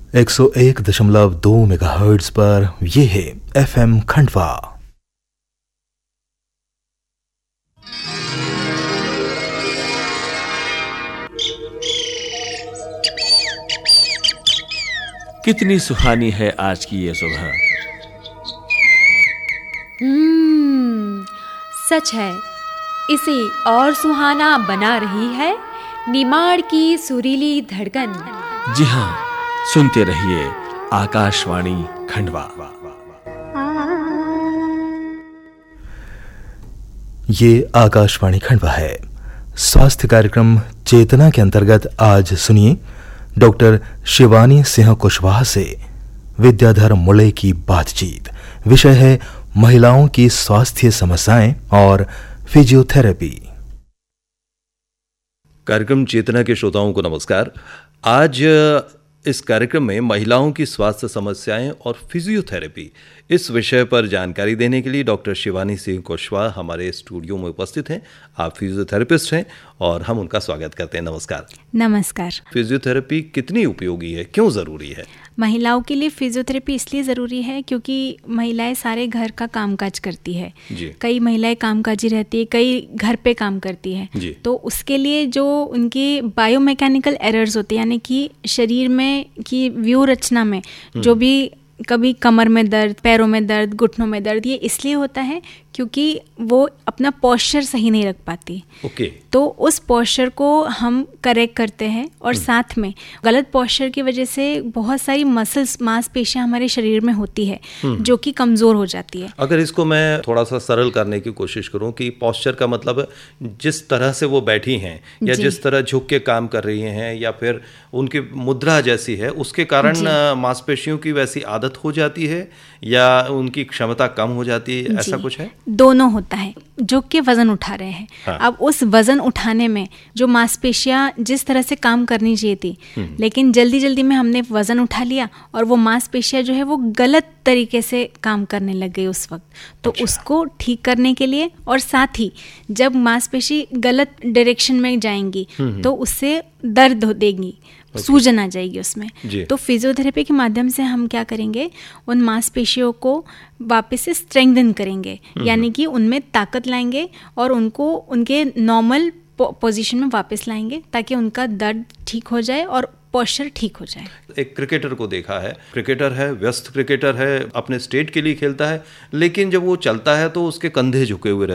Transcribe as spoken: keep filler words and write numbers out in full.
एक सौ एक दशमलव दो मेगाहर्ट्ज पर ये है एफएम खंडवा। कितनी सुहानी है आज की ये सुबह। हम्म, सच है, इसे और सुहाना बना रही है निमाड़ की सुरीली धड़कन। जी हाँ, सुनते रहिए आकाशवाणी खंडवा। ये आकाशवाणी खंडवा है। स्वास्थ्य कार्यक्रम चेतना के अंतर्गत आज सुनिए डॉक्टर शिवानी सिंह कुशवाहा से विद्याधर मुले की बातचीत। विषय है महिलाओं की स्वास्थ्य समस्याएं और फिजियोथेरेपी। कार्यक्रम चेतना के श्रोताओं को नमस्कार। आज इस कार्यक्रम में महिलाओं की स्वास्थ्य समस्याएं और फिजियोथेरेपी इस विषय पर जानकारी देने के लिए डॉक्टर शिवानी सिंह कुशवाहा हमारे स्टूडियो में उपस्थित हैं। आप फिजियोथेरेपिस्ट हैं और हम उनका स्वागत करते हैं। नमस्कार। नमस्कार। फिजियोथेरेपी कितनी उपयोगी है, क्यों ज़रूरी है? महिलाओं के लिए फिजियोथेरेपी इसलिए ज़रूरी है क्योंकि महिलाएं सारे घर का कामकाज करती है। जी। कई महिलाएं कामकाजी रहती है, कई घर पे काम करती है। जी। तो उसके लिए जो उनके बायोमैकेनिकल एरर्स होते हैं, यानी कि शरीर में की व्यूह रचना में जो भी कभी कमर में दर्द, पैरों में दर्द, घुटनों में दर्द, ये इसलिए होता है क्योंकि वो अपना पोस्चर सही नहीं रख पाती। ओके। तो उस पोस्चर को हम करेक्ट करते हैं और साथ में गलत पोस्चर की वजह से बहुत सारी मसल्स, मांसपेशियां हमारे शरीर में होती है जो कि कमज़ोर हो जाती है। अगर इसको मैं थोड़ा सा सरल करने की कोशिश करूं कि पोस्चर का मतलब जिस तरह से वो बैठी हैं या जिस तरह झुक के काम कर रही हैं या फिर उनकी मुद्रा जैसी है, उसके कारण मांसपेशियों की वैसी आदत हो जाती है या उनकी क्षमता कम हो जाती है, ऐसा कुछ है? दोनों होता है। झुक के वजन उठा रहे हैं। हाँ। अब उस वजन उठाने में जो मांसपेशियां जिस तरह से काम करनी चाहिए थी, लेकिन जल्दी जल्दी में हमने वजन उठा लिया और वो मांसपेशियां जो है वो गलत तरीके से काम करने लग गई उस वक्त। तो अच्छा। उसको ठीक करने के लिए और साथ ही जब मांसपेशी गलत डायरेक्शन में जाएंगी तो उससे दर्द देंगी, सूजन आ जाएगी उसमें। तो फिजियोथेरेपी के माध्यम से हम क्या करेंगे, उन मांसपेशियों को वापस से स्ट्रेंथन करेंगे, यानी कि उनमें ताकत लाएंगे और उनको उनके नॉर्मल पोजीशन में वापस लाएंगे ताकि उनका दर्द ठीक हो जाए और पोस्चर ठीक हो जाए। एक क्रिकेटर को देखा है, क्रिकेटर है, व्यस्त क्रिकेटर है, अपने स्टेट के लिए खेलता है, लेकिन जब वो चलता है तो उसके कंधे झुके हुए रहते